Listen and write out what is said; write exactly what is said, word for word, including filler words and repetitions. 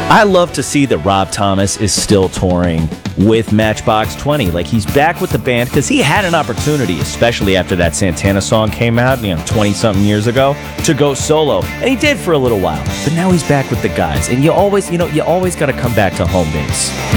I love to see that Rob Thomas is still touring with Matchbox twenty. Like, he's back with the band because he had an opportunity, especially after that Santana song came out, you know, twenty-something years ago, to go solo. And he did for a little while. But now he's back with the guys. And you always, you know, you always got to come back to home base.